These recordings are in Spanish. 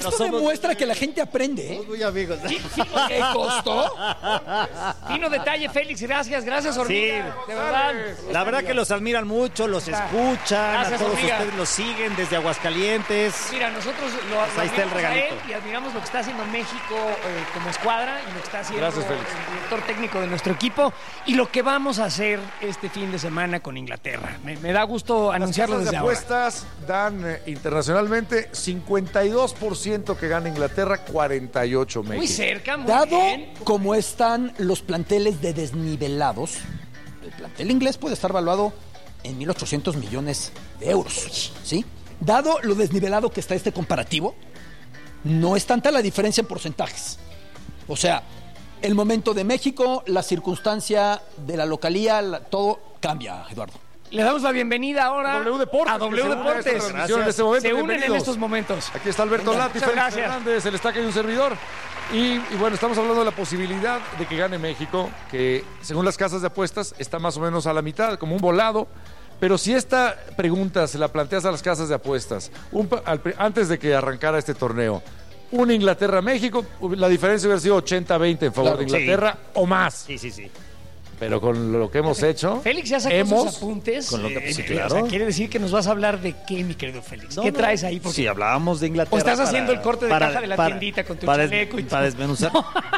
Esto demuestra que la gente aprende. Somos muy amigos. ¿Qué costó? Fino detalle, Félix. Gracias, Hormiga. Sí. De verdad. La verdad que los admiran mucho, los escuchan, Gracias, a todos Hormiga. ustedes los siguen desde Aguascalientes. Mira, nosotros lo ahí está el admiramos a regalito. él y admiramos lo que está haciendo México como escuadra y lo que está haciendo Gracias, Félix. el director técnico de nuestro equipo y lo que vamos a hacer este fin de semana con Inglaterra. Me da gusto anunciarlo Las desde casas de ahora. apuestas dan internacionalmente 52% que gana Inglaterra, 48 México. Muy cerca, muy Dado bien. como están los planteles de desnivelados, el plantel inglés puede estar valuado en 1.800 millones de euros, ¿sí? Dado lo desnivelado que está este comparativo, no es tanta la diferencia en porcentajes. O sea, el momento de México, la circunstancia de la localía, todo cambia, Eduardo. Le damos la bienvenida ahora W Deportes, a W que se une a esta Deportes. transmisión en este momento. Se unen en Bienvenidos. estos momentos. Aquí está Alberto Venga, Lati, muchas Félix gracias. Fernández, el Estaca y un servidor. Y bueno, estamos hablando de la posibilidad de que gane México, que según las casas de apuestas está más o menos a la mitad, como un volado. Pero si esta pregunta se la planteas a las casas de apuestas antes de que arrancara este torneo, un Inglaterra-México, la diferencia hubiera sido 80-20 en favor Claro, de Inglaterra o más. Sí. Pero con lo que hemos hecho, Félix ya sacó sus apuntes. Con lo que- sí, O claro. sea, quiere decir que nos vas a hablar de qué, mi querido Félix. ¿Qué traes ahí? Porque Sí, hablábamos de Inglaterra. ¿O estás haciendo el corte de caja de la tiendita con tu chaleco y Para tu- desmenuzar.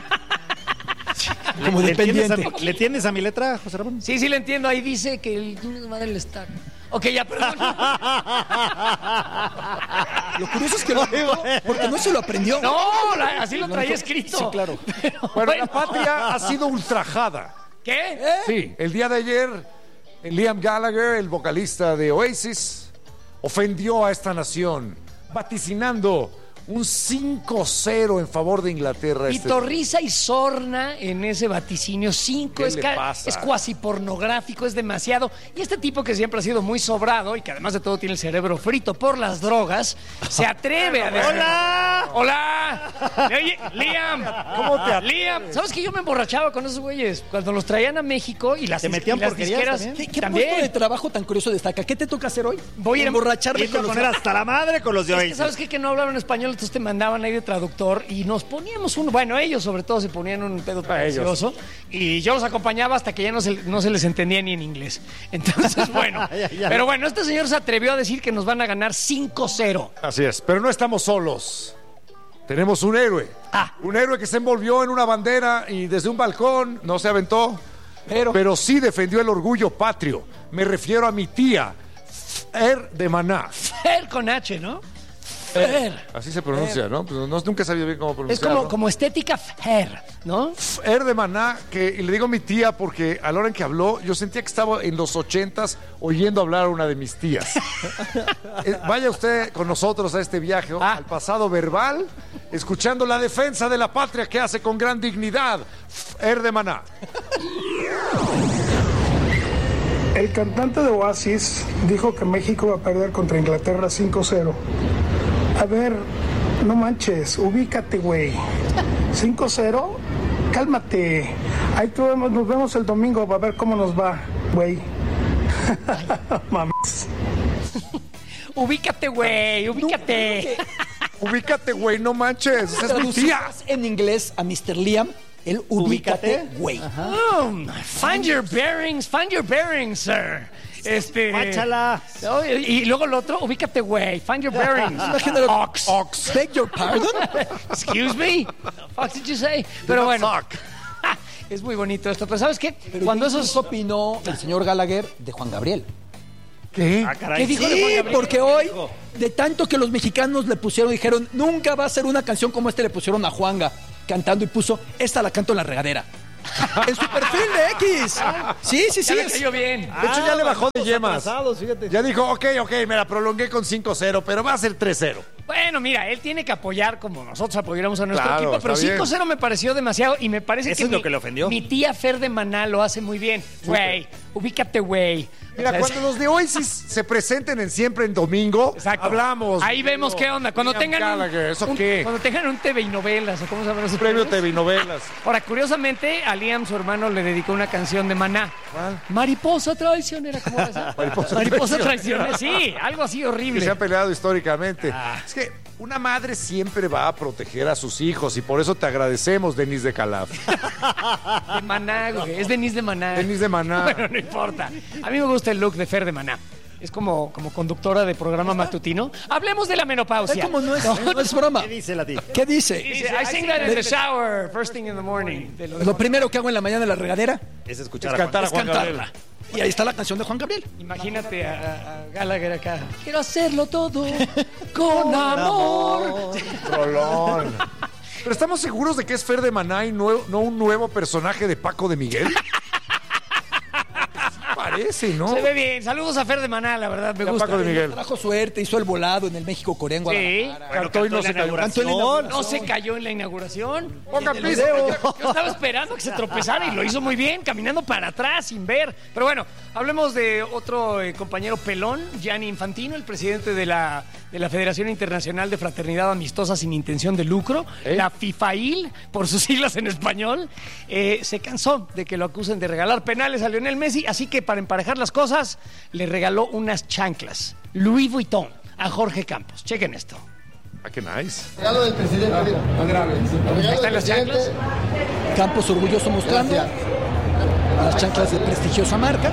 Como dependiente. ¿Le tienes a mi letra, José Ramón? Sí, le entiendo. Ahí dice que el madre del Star. Ok, ya, perdón. Lo curioso es que lo anotó porque no se lo aprendió. No, así lo traía escrito. Sí, claro. Pero, bueno, la patria ha sido ultrajada. ¿Qué? Sí, el día de ayer, Liam Gallagher, el vocalista de Oasis, ofendió a esta nación, vaticinando un 5-0 en favor de Inglaterra. Y Torriza y Sorna en ese vaticinio. 5 ¿Qué le pasa? es cuasi pornográfico, es demasiado. Y este tipo que siempre ha sido muy sobrado y que además de todo tiene el cerebro frito por las drogas, se atreve a decir: ¡Hola! ¡Hola! Oye, Liam. ¿Cómo te atreves? Liam, ¿sabes que yo me emborrachaba con esos güeyes? Cuando los traían a México y las, ¿Te metían y las porquerías disqueras. también? ¿Qué puesto de trabajo tan curioso destaca? ¿Qué te toca hacer hoy? Voy a ir a emborracharme Irte a con los... poner hasta la madre con los de Es que, Oasis. ¿sabes qué? Que no hablaban español, entonces te mandaban ahí de traductor y nos poníamos uno. Bueno, ellos sobre todo se ponían un pedo precioso y yo los acompañaba hasta que ya no se les entendía ni en inglés. Entonces, bueno. Ya. Pero bueno, este señor se atrevió a decir que nos van a ganar 5-0. Así es, pero no estamos solos. Tenemos un héroe. Un héroe que se envolvió en una bandera y desde un balcón no se aventó, pero sí defendió el orgullo patrio. Me refiero a mi tía, Fer de Maná. Fer con H, ¿no? Fer. Así se pronuncia, ¿no? Pues nunca he sabido bien cómo Es pronunciarlo. como estética Fer, ¿no? Fer de Maná, y le digo mi tía porque a la hora en que habló, yo sentía que estaba en los 80s oyendo hablar a una de mis tías. Vaya usted con nosotros a este viaje al pasado verbal, escuchando la defensa de la patria que hace con gran dignidad Fer de Maná. El cantante de Oasis dijo que México va a perder contra Inglaterra 5-0. A ver, no manches, ubícate, güey. 5-0, cálmate. Ahí nos vemos el domingo, a ver cómo nos va, güey. Mames. Ubícate, güey, ubícate. Ubícate, güey, no manches. Esa es mi tía. En inglés a Mr. Liam, el ubícate, güey. Find your bearings, sir. Máchala. No, y luego el otro, ubícate, güey. Find your bearings. Imagínate. Ox. Beg your pardon. Excuse me. What the fuck did you say? Pero bueno. Es muy bonito esto. Pero ¿sabes qué? Pero Cuando eso esos... opinó el señor Gallagher de Juan Gabriel. ¿Qué? ¿Qué dijo de Juan Sí, Gabriel? porque hoy, de tanto que los mexicanos le pusieron, dijeron, nunca va a ser una canción como le pusieron a Juanga, cantando y puso, esta la canto en la regadera. En su perfil de X. Sí. Ya le cayó bien. De hecho, ya le bajó de yemas. Fíjate. Ya dijo, ok, me la prolongué con 5-0, pero va a ser 3-0. Bueno, mira, él tiene que apoyar como nosotros apoyáramos a nuestro Claro, equipo, pero está bien. 5-0 me pareció demasiado y me parece Eso que es lo que le ofendió. Mi tía Fer de Maná lo hace muy bien. Güey, ubícate, güey. Mira, O sea, cuando los de Oasis se presenten en Siempre en Domingo, Exacto. hablamos. Ahí vemos qué onda. Cuando Liam tengan Gallagher, ¿eso qué? Cuando tengan un TV y novelas o cómo se llaman esos Premio premios. TV Novelas. Ahora, curiosamente, a Liam, su hermano, le dedicó una canción de Maná. ¿Cuál? Mariposa traicionera, ¿cómo va a ser? Mariposa Mariposa traicionera. traicionera, sí, algo así Que horrible. se han peleado históricamente. Es que una madre siempre va a proteger a sus hijos y por eso te agradecemos, Denise de Calaf. De Maná, güey. Es Denise de Maná. Denise de Maná. Bueno, no importa. A mí me gusta el look de Fer de Maná. Es como conductora de programa matutino. Hablemos de la menopausia. ¿Cómo no es broma? ¿Qué dice la tía? ¿Qué dice? Dice, I sing that in the shower, first thing in the morning. Lo primero que hago en la mañana en la regadera Es escuchar Es cantar a es Juan Gabriel. cantarla. Y ahí está la canción de Juan Gabriel. Imagínate a Gallagher acá. Quiero hacerlo todo con amor. Rolón. Pero estamos seguros de que es Fer de Maná y no un nuevo personaje de Paco de Miguel. Parece, ¿no? Se ve bien. Saludos a Fer de Maná, la verdad, me Y a gusta. Paco de Miguel. Trajo suerte, hizo el volado en el México-Corea en Sí. Guadalajara. Cantó y no se cayó. Cantó en la inauguración. No se cayó en la inauguración. Pongan Yo piso. estaba esperando que se tropezara y lo hizo muy bien, caminando para atrás sin ver. Pero bueno, hablemos de otro compañero pelón, Gianni Infantino, el presidente de la Federación Internacional de Fraternidad Amistosa sin Intención de Lucro, la FIFAIL, por sus siglas en español. Se cansó de que lo acusen de regalar penales a Lionel Messi, así que para emparejar las cosas, le regaló unas chanclas Louis Vuitton a Jorge Campos. Chequen esto. Ah, qué nice. Regalo del presidente, mira. Ahí están las chanclas. Campos orgulloso mostrando las chanclas de prestigiosa marca.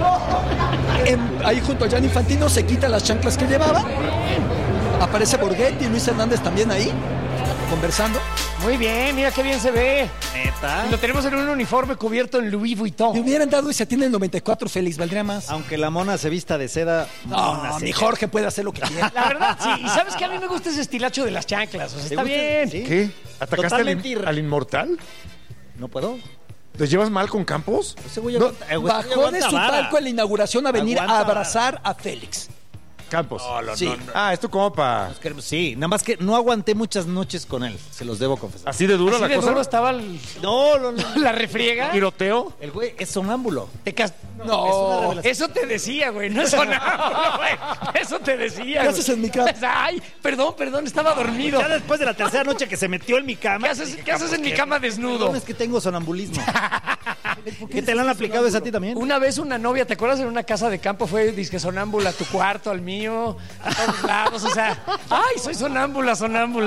Ahí junto a Gianni Infantino se quita las chanclas que llevaba. Aparece Borghetti y Luis Hernández también ahí, conversando. Muy bien, mira qué bien se ve. ¿Neta? Lo tenemos en un uniforme cubierto en Louis Me Vuitton. hubieran dado ese tiene el 94, Félix, valdría más. Aunque la mona se vista de seda. No, mi Jorge puede hacer lo que quiera. La verdad, sí. Y sabes que a mí me gusta ese estilacho de las chanclas. O sea, está bien. ¿Sí? ¿Qué? ¿Atacaste Totalmente al inmortal? No puedo. ¿Te llevas mal con Campos? Ese güey No, aguanta- güey, bajó de aguanta su vara. palco en la inauguración a venir Aguanta a abrazar a Félix. Campos. Sí. Ah, es tu compa. Es que- Sí, nada más que no aguanté muchas noches con él, se los debo confesar. ¿Así de duro Así la de cosa? duro estaba No, la refriega. ¿Tiroteo? El güey es sonámbulo. No. Eso te decía, güey. No es sonámbulo, güey. Eso te decía. ¿Qué güey. haces en mi cama? Ay, perdón, estaba dormido. Ya después de la tercera noche que se metió en mi cama. ¿Qué haces en mi cama desnudo? Perdón, es que tengo sonambulismo. ¿Qué te la han aplicado esa a ti también? Una vez una novia, ¿te acuerdas? En una casa de campo fue disque sonámbula a tu cuarto, al mío, a todos lados. O sea, ay, soy sonámbula.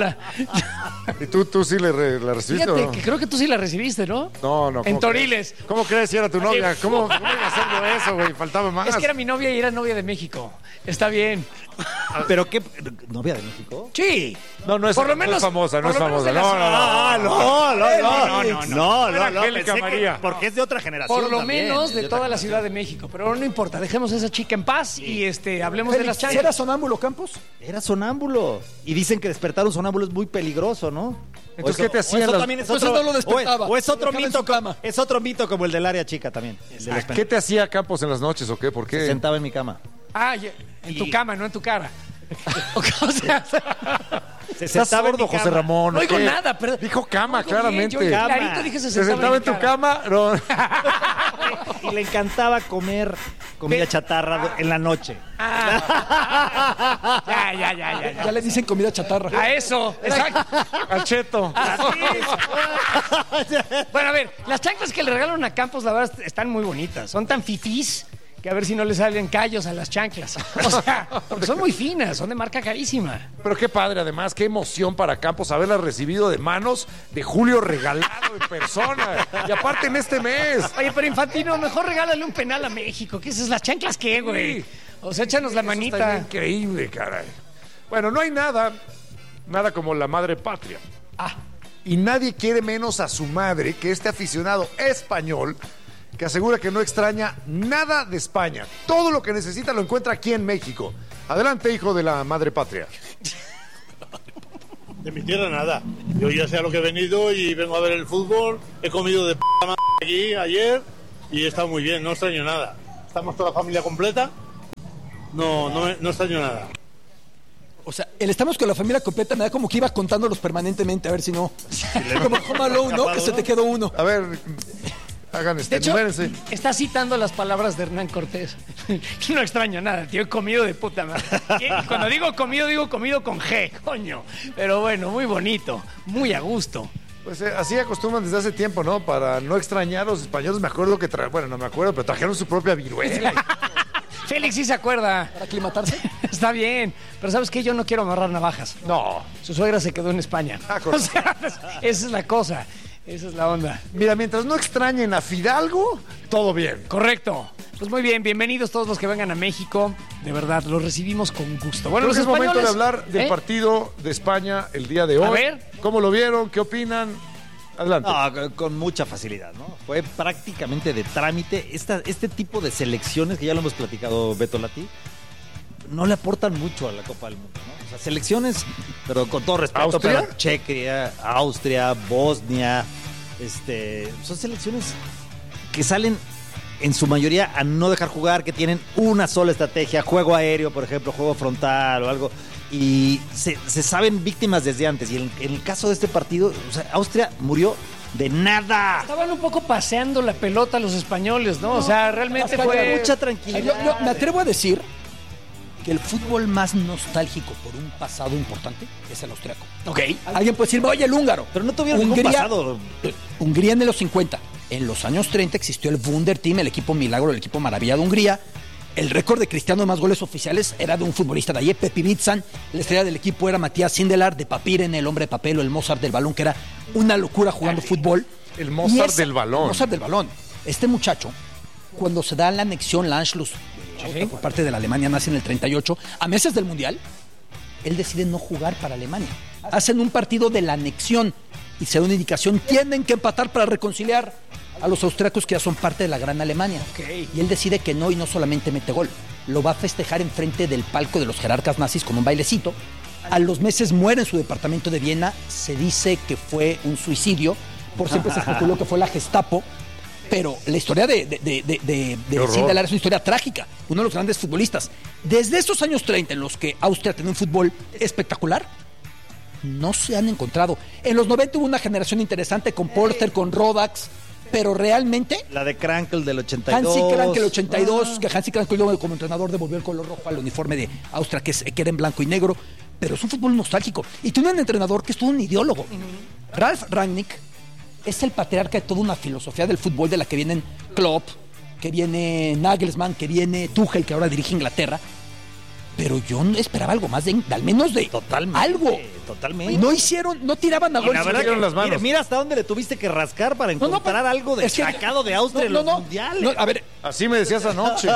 ¿Y tú sí la recibiste Fíjate o no? que creo que tú sí la recibiste, ¿no? No. En ¿cómo Toriles. crees? ¿Cómo crees si era tu novia? ¿Cómo iba a hacerlo eso, güey? Faltaba más. Es que era mi novia y era novia de México. Está bien. ¿Pero qué? ¿Novia de México? Sí. No es, Por lo no es menos- famosa, no por es lo menos famosa. de la No. Era Angélica pensé que- María. Porque es de otra generación. Por lo también, menos es de otra toda la Ciudad de México. Pero no importa, dejemos a esa chica en paz y hablemos de las Félix, chanclas. ¿era sonámbulo, Campos? Era sonámbulo. Y dicen que despertar un sonámbulo es muy peligroso, ¿no? Entonces, O ¿qué te o hacían eso las- también es Entonces otro, no lo despertaba. O es otro Lo dejaba en mito su cama. Es otro mito como el del área chica también. El de los ¿Qué te hacía Campos en las noches o qué? ¿Por Se qué? sentaba en mi cama. Ah, en tu cama, no en tu cara. O sea, Se ¿Estás sentaba en mi sordo, José cama. Ramón? no ¿o oigo qué? nada, pero Dijo cama, Oigo bien, claramente. yo clarito dije ¿Se sentaba en tu mi cama? No. Y le encantaba comer comida chatarra en la noche. Ah. Ya. Ya le dicen comida chatarra. A eso, exacto. Al cheto. Bueno, a ver, las chanclas que le regalaron a Campos, la verdad, están muy bonitas. Son tan fifís que a ver si no le salen callos a las chanclas. O sea, porque son muy finas, son de marca carísima. Pero qué padre, además, qué emoción para Campos haberla recibido de manos de Julio regalado en persona. Y aparte en este mes. Oye, pero Infantino, mejor regálale un penal a México. ¿Qué es eso? ¿Las chanclas qué, güey? O sea, échanos la Eso está manita. increíble, caray. Bueno, no hay nada como la madre patria. Y nadie quiere menos a su madre que este aficionado español que asegura que no extraña nada de España. Todo lo que necesita lo encuentra aquí en México. Adelante, hijo de la madre patria. De mi tierra nada. Yo ya sé a lo que he venido y vengo a ver el fútbol. He comido de p*** madre aquí ayer y he estado muy bien, no extraño nada. Estamos toda la familia completa. No extraño nada. O sea, el estamos con la familia completa me da como que iba contándolos permanentemente, a ver si no. Como Home Alone, ¿no? Que se te quedó uno. A ver, hagan De hecho, numérense. está citando las palabras de Hernán Cortés. No extraño nada, tío. He comido de puta madre. Y cuando digo comido con G, coño. Pero bueno, muy bonito, muy a gusto. Pues así acostumbran desde hace tiempo, ¿no? Para no extrañar a los españoles. Me acuerdo que bueno, no me acuerdo, pero trajeron su propia viruela. Félix sí se acuerda. Para aclimatarse. Está bien, pero ¿sabes qué? Yo no quiero amarrar navajas. No. Su suegra se quedó en España. correcto. O sea, esa es la cosa. Esa es la onda. Mira, mientras no extrañen a Fidalgo, todo bien. Correcto. Pues muy bien, bienvenidos todos los que vengan a México. De verdad, los recibimos con gusto. Bueno, los es momento de españoles, hablar del partido de España el día de hoy. A ver. ¿Cómo lo vieron? ¿Qué opinan? Adelante. No, con mucha facilidad, ¿no? Fue prácticamente de trámite. Este tipo de selecciones, que ya lo hemos platicado, Beto Lati, no le aportan mucho a la Copa del Mundo, ¿no? O sea, selecciones, pero con todo respeto, ¿Austria? pero Chequia, Austria, Bosnia, son selecciones que salen en su mayoría a no dejar jugar, que tienen una sola estrategia, juego aéreo, por ejemplo, juego frontal o algo, y se saben víctimas desde antes. Y en el caso de este partido, o sea, Austria murió de nada. Estaban un poco paseando la pelota los españoles, ¿no? O sea, realmente fue Mucha tranquilidad. Yo me atrevo a decir que el fútbol más nostálgico por un pasado importante es el austriaco. Ok. Alguien puede decir, oye, el húngaro. Pero no tuvieron ningún pasado. Hungría en los 50. En los años 30 existió el Wunder Team, el equipo milagro, el equipo maravilla de Hungría. El récord de Cristiano de más goles oficiales era de un futbolista de allí, Pepi Bitzan. La estrella del equipo era Matías Sindelar, de Papiren, el hombre de papel, o el Mozart del balón, que era una locura jugando fútbol. El Mozart del balón. El Mozart del balón. Este muchacho, cuando se da la anexión, la Anschluss, por parte de la Alemania nazi en el 38, a meses del Mundial, él decide no jugar para Alemania. Hacen un partido de la anexión y se da una indicación, tienen que empatar para reconciliar a los austriacos que ya son parte de la gran Alemania. Okay. Y él decide que no, y no solamente mete gol, lo va a festejar enfrente del palco de los jerarcas nazis con un bailecito. A los meses muere en su departamento de Viena, se dice que fue un suicidio, por siempre se especuló que fue la Gestapo, pero la historia de Sindelar es una historia trágica, uno de los grandes futbolistas. Desde esos años 30 en los que Austria tenía un fútbol espectacular, no se han encontrado. En los 90 hubo una generación interesante con Porter, con Rodax, pero realmente La de Krankel del 82. Hansi Krankel 82, que Hansi Krankel luego como entrenador devolvió el color rojo al uniforme de Austria, que era en blanco y negro, pero es un fútbol nostálgico. Y tiene un entrenador que es todo un ideólogo. Ralf Rangnick es el patriarca de toda una filosofía del fútbol de la que vienen Klopp, que viene Nagelsmann, que viene Tuchel, que ahora dirige Inglaterra. Pero yo no esperaba algo más, al menos de Totalmente. algo. Totalmente. No tiraban a Y gol. la verdad hicieron que, las manos. mira hasta dónde le tuviste que rascar para encontrar algo es que- destacado de Austria en los mundiales. A ver, Así me decías anoche.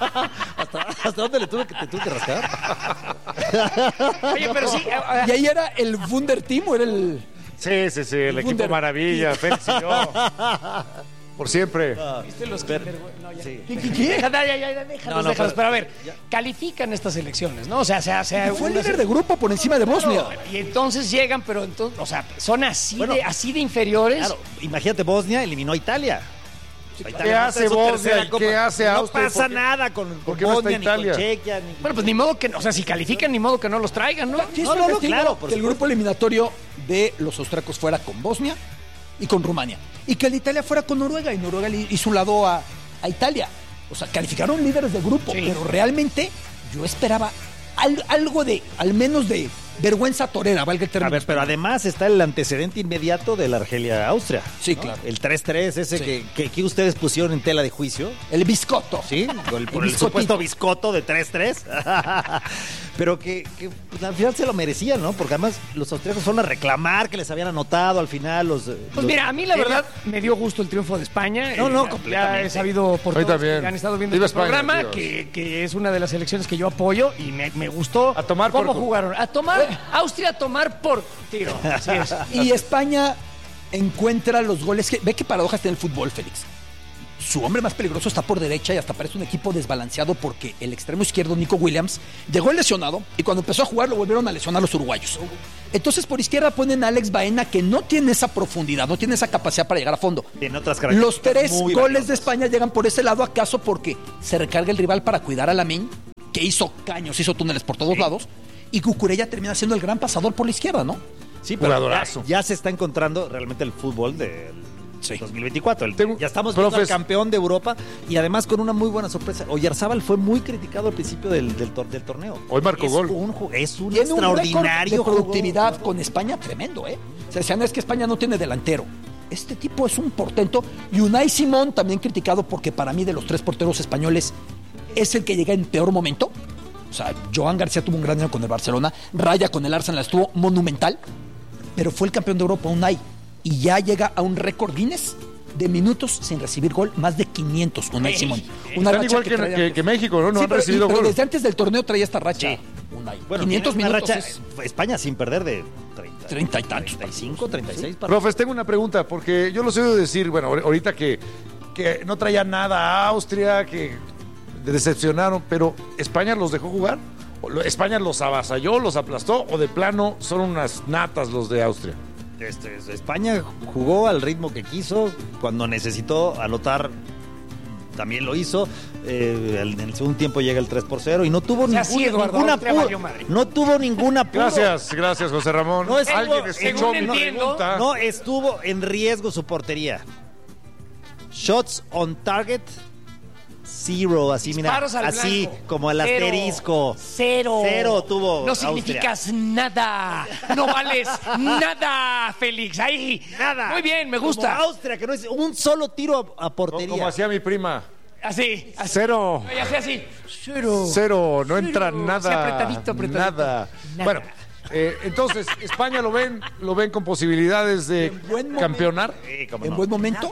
¿Hasta dónde te tuve que rascar? Oye, pero sí. ¿y ahí era el Wunder Team o era el...? Sí, el equipo Wunder. maravilla, Félix y yo. Por siempre. ¿Viste los No, ya. Sí. ¿Qué? Déjalos. Pero a ver, califican estas elecciones, ¿no? O sea, Fue el líder de grupo por encima de Bosnia. Y entonces llegan, pero entonces, o sea, son así, Bueno, así de inferiores. Claro, imagínate, Bosnia eliminó a Italia. ¿Qué hace su Bosnia tercera y copa. qué hace Austria? No pasa ¿Por qué? nada con ¿Por qué no está Bosnia, ni Italia? con Chequia, ni... Bueno, pues ni modo que, o sea, si califican, ni modo que no los traigan, ¿no? Sí, es No, un no, castigo claro, por que el supuesto. grupo eliminatorio de los austriacos fuera con Bosnia y con Rumania. Y que el de Italia fuera con Noruega. Y Noruega le hizo un lado a Italia. O sea, calificaron líderes del grupo. Sí. Pero realmente yo esperaba algo de, al menos de vergüenza torera, valga el término. A ver, pero además está el antecedente inmediato de la Argelia-Austria. Sí, ¿no? claro. El 3-3, ese Sí. que ustedes pusieron en tela de juicio. El biscotto. Sí, por el biscotito. supuesto biscoto de 3-3. Pero que pues, al final se lo merecían, ¿no? Porque además los austríacos fueron a reclamar que les habían anotado al final Pues mira, a mí la verdad me dio gusto el triunfo de España. No, Ya completamente. he sabido por A mí todos también. que han estado viendo Viva este España, programa, tíos. que es una de las selecciones que yo apoyo y me gustó A tomar cómo por- jugaron. A tomar, Austria a tomar por tiro. Así es. Y España encuentra los goles. Ve qué paradojas tiene el fútbol, Félix. Su hombre más peligroso está por derecha y hasta parece un equipo desbalanceado porque el extremo izquierdo, Nico Williams, llegó lesionado y cuando empezó a jugar lo volvieron a lesionar los uruguayos. Entonces por izquierda ponen a Alex Baena, que no tiene esa profundidad, no tiene esa capacidad para llegar a fondo. En otras Los características 3 muy goles valiosas. de España llegan por ese lado, acaso porque se recarga el rival para cuidar a Lamine, que hizo caños, hizo túneles por todos lados, y Cucurella termina siendo el gran pasador por la izquierda, ¿no? Sí, pero Jugadorazo. ya se está encontrando realmente el fútbol del Sí. 2024. Tengo- Ya estamos viendo al profes- campeón de Europa y además con una muy buena sorpresa. Oyarzábal fue muy criticado al principio del torneo. Hoy marcó Es gol. Es un Tiene un récord extraordinario de productividad jugador. con España tremendo, ¿eh? Se decían, es que España no tiene delantero. Este tipo es un portento. Y Unai Simón, también criticado porque para mí de los 3 porteros españoles es el que llega en peor momento. O sea, Joan García tuvo un gran año con el Barcelona, Raya con el Arsenal estuvo monumental, pero fue el campeón de Europa Unai y ya llega a un récord Guinness de minutos sin recibir gol, más de 500 Unai Simón. Una Están racha igual que México, ¿no? No Sí, han recibido pero gol. desde antes del torneo traía esta racha. Sí. Unai. Bueno, 500 tiene una minutos. racha, España sin perder de 30 y tantos. 35, 36 partidos. Profes, tengo una pregunta, porque yo los he oído decir, bueno, ahorita que no traía nada a Austria, que decepcionaron, pero ¿España los dejó jugar? ¿España los avasalló, los aplastó o de plano son unas natas los de Austria? España jugó al ritmo que quiso, cuando necesitó anotar también lo hizo. En el segundo tiempo llega el 3-0 y no tuvo ningún apuro. Gracias, José Ramón. No estuvo, Alguien escuchó según mi entiendo, pregunta. No estuvo en riesgo su portería. Shots on target, 0, así mira, Disparos al así blanco. como el Cero. asterisco. Cero. Cero tuvo No Austria. significas nada. No vales nada, Félix. Ahí. Nada. Muy bien, me gusta. Como Austria, que no es un solo tiro a portería. Como hacía mi prima. Así. Cero. Ya sea así. Cero. Cero, no Cero. entra Sí, nada. apretadito. Nada. Nada. Bueno, entonces, España lo ven con posibilidades de buen momento. campeonar. Sí, cómo En no. buen momento,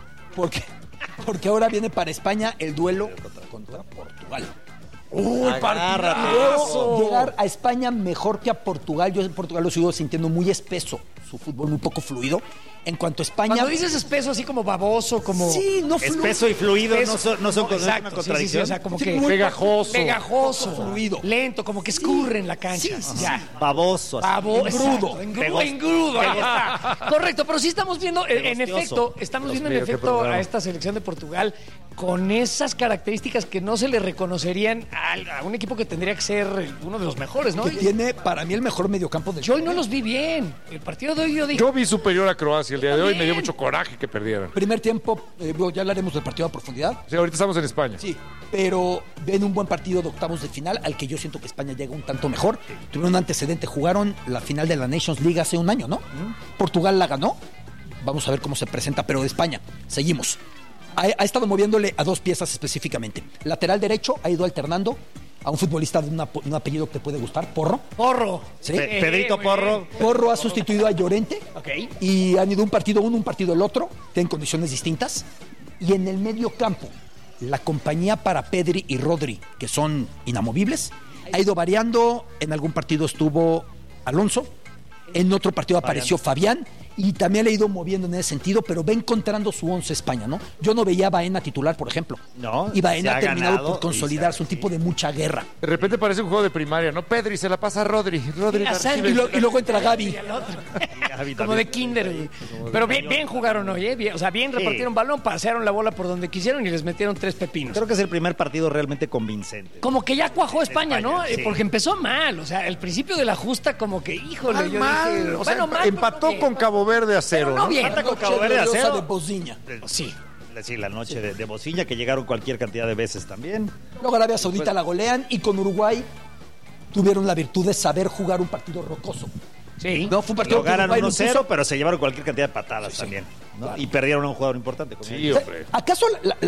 porque ahora viene para España el duelo contra Portugal. ¡Uy, Agárrate. Y luego llegar a España mejor que a Portugal. Yo en Portugal lo sigo sintiendo muy espeso, su fútbol muy poco fluido. En cuanto a España... Cuando dices espeso, así como baboso, como... Sí, no fluye. Espeso y fluido Espeso. no son Exacto, una sí, sí, contradicción. o sea, como Sí, que... muy Pegajoso. Pegajoso. Fluido. Lento, como que escurre en la cancha. Ya. Baboso. así. Engrudo. Pegosto. Engrudo, ahí está. Correcto, pero sí estamos viendo, en Pegostioso. efecto, estamos viendo en mío, qué efecto programa. a esta selección de Portugal con esas características que no se le reconocerían a un equipo que tendría que ser uno de los mejores, ¿no? que tiene para mí el mejor mediocampo del Yo hoy no los vi bien. El partido de hoy yo dije... Yo vi superior a Croacia el día de hoy, me dio También. mucho coraje que perdieran. primer tiempo. Ya hablaremos del partido a profundidad. Sí, ahorita estamos en España. Sí, pero ven un buen partido de octavos de final al que yo siento que España llega un tanto mejor. Tuvieron un antecedente, jugaron la final de la Nations League hace un año, ¿no? Portugal la ganó. Vamos a ver cómo se presenta, pero de España, seguimos. Ha estado moviéndole a dos piezas específicamente. Lateral derecho ha ido alternando a un futbolista de un apellido que te puede gustar, Porro. Porro. Sí. Pedrito muy Porro. bien. Porro ha sustituido a Llorente. Ok. Y han ido un partido uno, un partido el otro, en condiciones distintas. Y en el medio campo, la compañía para Pedri y Rodri, que son inamovibles, ha ido variando. En algún partido estuvo Alonso, en otro partido apareció Fabián, y también le ha ido moviendo en ese sentido, pero va encontrando su once España, ¿no? Yo no veía a Baena titular, por ejemplo. No, Y Baena se ha ha terminado ganado por consolidarse, y un tipo de mucha guerra. De repente parece un juego de primaria, ¿no? Pedri se la pasa a Rodri. Rodri la Exacto. recibe. Y luego entra Gaby. Y al otro. Gaby Como también. de kinder. Pero bien jugaron hoy, ¿eh? Bien, o sea, bien Sí. repartieron balón, pasearon la bola por donde quisieron y les metieron 3 pepinos. Creo que es el primer partido realmente convincente. Como que ya cuajó España, ¿no? España, sí. Porque empezó mal. O sea, el principio de la justa, como que, híjole, yo Mal. dije. O sea, bueno, mal, empató porque- con Cabo Verde a 0, Pero no ¿no? bien. Anda con Noche Cabo Verde a gloriosa 0. de Bosniña. Sí. Sí, la noche de Bociña, que llegaron cualquier cantidad de veces también. Luego Arabia Saudita la golean y con Uruguay tuvieron la virtud de saber jugar un partido rocoso. Sí. No, fue un partido Lo que ganan Uruguay lo 1-0, impuso. pero se llevaron cualquier cantidad de patadas también. ¿no? Y perdieron a un jugador importante. Como Sí, él. hombre. ¿Acaso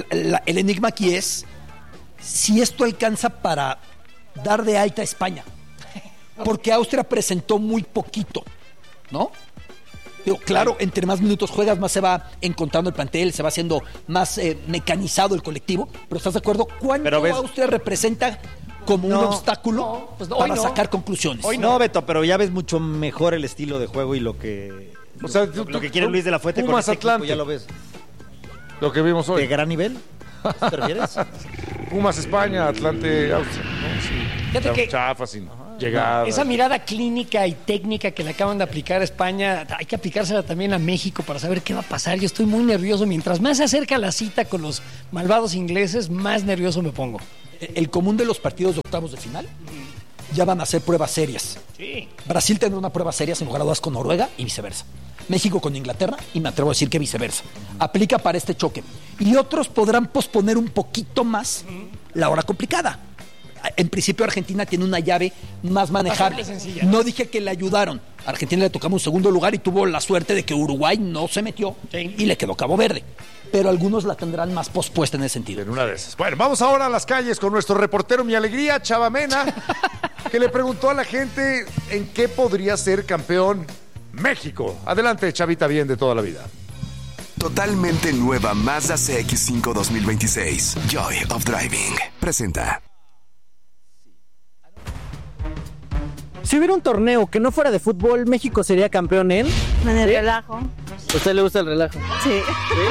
el enigma aquí es si esto alcanza para dar de alta a España? Porque Austria presentó muy poquito, ¿no? Digo, claro, entre más minutos juegas, más se va encontrando el plantel, se va haciendo más mecanizado el colectivo. Pero ¿estás de acuerdo? ¿Cuánto Pero ves- Austria representa como un No, obstáculo pues no, hoy para no. sacar conclusiones? Hoy No, Beto, pero ya ves mucho mejor el estilo de juego y lo que... O sea, lo que quiere Luis de la Fuente con Pumas este equipo, Atlante. ya lo ves. Lo que vimos ¿De hoy. gran nivel? ¿Te refieres? Pumas España, Atlante Austria. ¿no? Sí. Fíjate que- Chafa, sin llegar. Esa mirada clínica y técnica que le acaban de aplicar a España, hay que aplicársela también a México para saber qué va a pasar. Yo estoy muy nervioso. Mientras más se acerca la cita con los malvados ingleses, más nervioso me pongo. El común de los partidos de octavos de final ya van a ser pruebas serias. Sí. Brasil tendrá una prueba seria sin lugar a dudas con Noruega y viceversa. México con Inglaterra y me atrevo a decir que viceversa. Aplica para este choque. Y otros podrán posponer un poquito más la hora complicada. En principio Argentina tiene una llave más manejable. Bastante sencilla. No dije que le ayudaron. A Argentina le tocamos un segundo lugar y tuvo la suerte de que Uruguay no se metió y le quedó Cabo Verde. Pero algunos la tendrán más pospuesta en ese sentido. En una de esas. Bueno, vamos ahora a las calles con nuestro reportero Mi Alegría, Chava Mena, que le preguntó a la gente en qué podría ser campeón México. Adelante, Chavita, bien de toda la vida. Totalmente nueva Mazda CX-5 2026. Joy of Driving. Presenta. Si hubiera un torneo que no fuera de fútbol, ¿México sería campeón en? En el relajo. ¿A usted le gusta el relajo? Sí.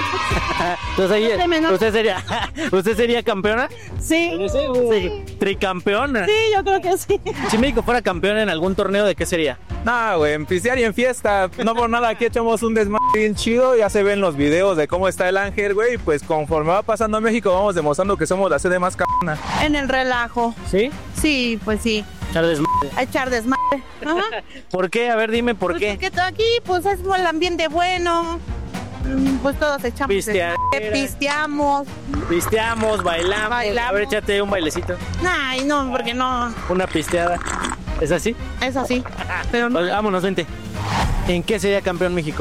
Entonces, ¿usted sería campeona? Sí. Sí. ¿Tricampeona? Sí, yo creo que sí. Si México fuera campeón en algún torneo, ¿de qué sería? No, güey, en pistear y en fiesta. No por nada, aquí echamos un desmadre bien chido. Ya se ven los videos de cómo está el Ángel, güey. Pues conforme va pasando a México, vamos demostrando que somos la sede más cabrona. En el relajo. ¿Sí? Sí, pues sí. Echar desmadre. A echar desmadre. Ajá. ¿Por qué? A ver, dime por Pues qué. porque todo aquí, pues es el ambiente bueno. Pues todos echamos Pisteadera. pisteamos. Pisteamos, bailamos. Bailamos. A ver, échate un bailecito. Ay, no, porque no. Una pisteada. ¿Es así? Es así. Pero no. Pues, vámonos, vente. ¿En qué sería campeón México?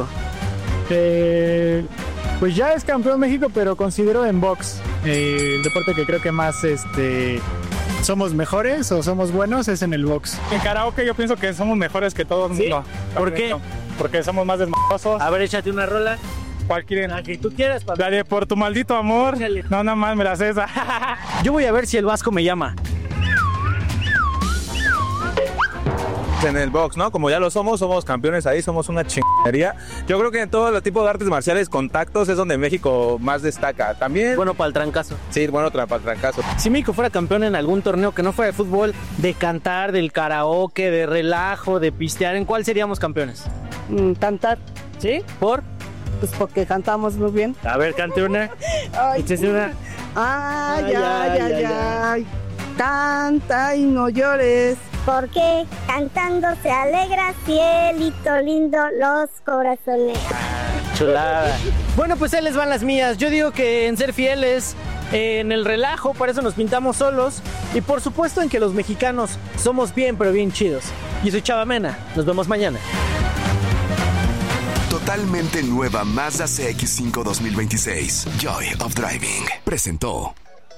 Pues ya es campeón México, pero considero en box. El deporte que creo que más somos mejores o somos buenos es en el box. En karaoke yo pienso que somos mejores que todo el mundo. ¿Por qué? Porque somos más desmadrosos. A ver, échate una rola. ¿Cuál quieren? La que tú quieras, papá. La de Por tu maldito amor. Échale. No, nada más me la sé esa. Yo voy a ver si el Vasco me llama. En el box, ¿no? Como ya lo somos campeones ahí, somos una chingadería. Yo creo que en todo el tipo de artes marciales, contactos, es donde México más destaca. También. Bueno, para el trancazo. Sí, bueno, para el trancazo. Si México fuera campeón en algún torneo que no fuera de fútbol, de cantar, del karaoke, de relajo, de pistear, ¿en cuál seríamos campeones? Cantar. ¿Sí? ¿Por? Pues porque cantamos muy bien. A ver, cante una. Échese una. Ay, ay. Canta y no llores. Porque cantando se alegra, cielito lindo, los corazones. Chulada. Bueno, pues ahí les van las mías. Yo digo que en ser fieles, en el relajo, para eso nos pintamos solos. Y por supuesto en que los mexicanos somos bien, pero bien chidos. Yo soy Chava Mena. Nos vemos mañana. Totalmente nueva Mazda CX-5 2026. Joy of Driving. Presentó.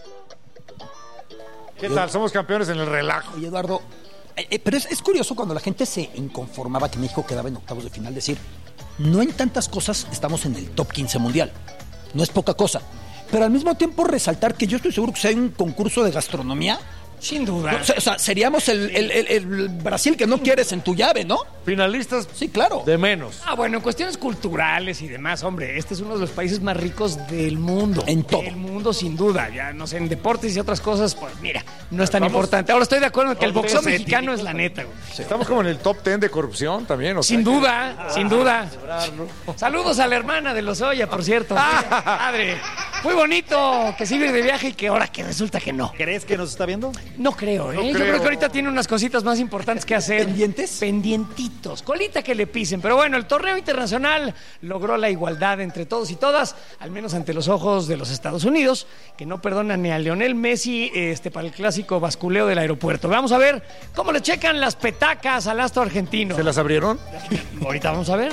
¿Qué tal? Somos campeones en el relajo. Oye, Eduardo, pero es curioso cuando la gente se inconformaba que México quedaba en octavos de final, decir, no en tantas cosas estamos en el top 15 mundial. No es poca cosa. Pero al mismo tiempo resaltar que yo estoy seguro que si hay un concurso de gastronomía, Sin duda. o sea, seríamos el Brasil que no quieres en tu llave, ¿no? Finalistas, sí, claro. De menos. Bueno, en cuestiones culturales y demás, hombre, este es uno de los países más ricos del mundo. En todo. Del mundo, sin duda. Ya, no sé, en deportes y otras cosas, pues mira, no es tan Vamos. importante. Ahora estoy de acuerdo en que el Vamos, boxeo sí, mexicano sí. es la neta, güey. Estamos como en el top 10 de corrupción también. O sea, Sin duda, sin duda. Saludos a la hermana de Lozoya, por cierto. Padre, muy bonito que sí ir de viaje y que ahora que resulta que no. ¿Crees que nos está viendo? No creo, ¿eh? No Yo creo. creo que ahorita tiene unas cositas más importantes que hacer. ¿Pendientes? Pendientitos. Colita que le pisen. Pero bueno, el torneo internacional logró la igualdad entre todos y todas, al menos ante los ojos de los Estados Unidos, que no perdonan ni a Lionel Messi para el clásico basculeo del aeropuerto. Vamos a ver cómo le checan las petacas al astro argentino. ¿Se las abrieron? Ahorita vamos a ver.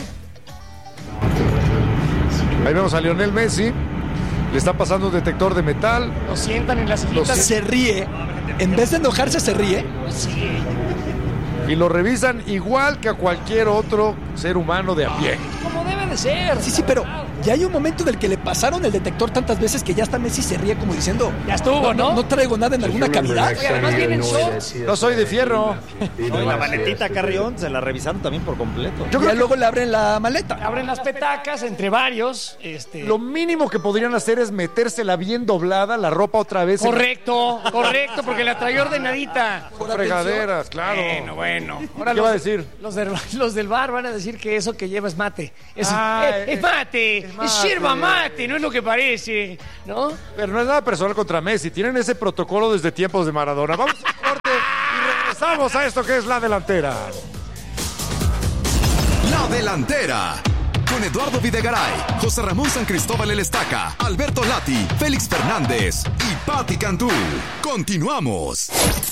Ahí vemos a Lionel Messi. Le está pasando un detector de metal. Lo sientan en las sillitas. Se ríe. En vez de enojarse, se ríe. Sí. Y lo revisan igual que a cualquier otro ser humano de a pie. Como debe de ser. Sí, pero ya hay un momento del que le pasaron el detector tantas veces que ya hasta Messi se ríe como diciendo, Ya estuvo, ¿no? No traigo nada en alguna cavidad. Oye, además viene en shorts. No soy de fierro. No, y la maletita Carrión se la revisaron también por completo. Yo creo que luego le abren la maleta. Abren las petacas entre varios. Lo mínimo que podrían hacer es metérsela bien doblada, la ropa otra vez. Correcto, porque la traía ordenadita. Con fregaderas, claro. Bueno. Ahora ¿Qué va a decir? Los del bar van a decir que eso que lleva es mate. Es Es mate, es yerba mate, no es lo que parece, ¿no? Pero no es nada personal contra Messi. Tienen ese protocolo desde tiempos de Maradona. Vamos a corte y regresamos a esto que es La Delantera. La Delantera. con Eduardo Videgaray, José Ramón San Cristóbal El Estaca, Alberto Lati, Félix Fernández y Patti Cantú. Continuamos.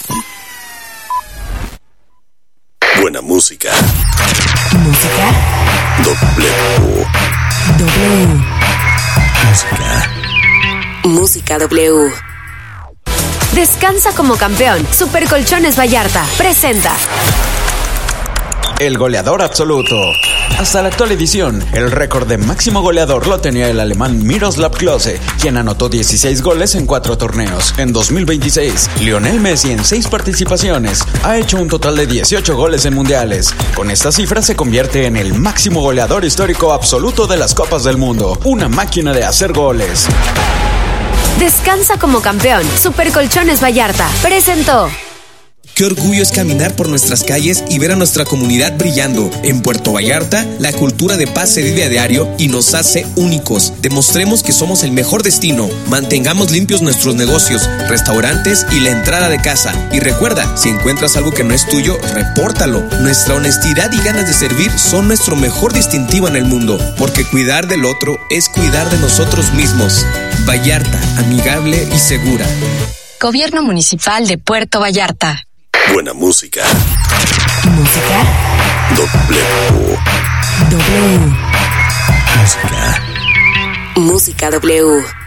Buena música. Música. W. Música. Música W. Descansa como campeón. Super Colchones Vallarta presenta el goleador absoluto. Hasta la actual edición, el récord de máximo goleador lo tenía el alemán Miroslav Klose, quien anotó 16 goles en 4 torneos. En 2026, Lionel Messi en 6 participaciones ha hecho un total de 18 goles en mundiales. Con esta cifra se convierte en el máximo goleador histórico absoluto de las Copas del Mundo. Una máquina de hacer goles. Descansa como campeón. Super Colchones Vallarta presentó. Qué orgullo es caminar por nuestras calles y ver a nuestra comunidad brillando. En Puerto Vallarta, la cultura de paz se vive a diario y nos hace únicos. Demostremos que somos el mejor destino. Mantengamos limpios nuestros negocios, restaurantes y la entrada de casa. Y recuerda, si encuentras algo que no es tuyo, repórtalo. Nuestra honestidad y ganas de servir son nuestro mejor distintivo en el mundo, porque cuidar del otro es cuidar de nosotros mismos. Vallarta, amigable y segura. Gobierno Municipal de Puerto Vallarta. Buena música. Música. W. W. Música. Música W.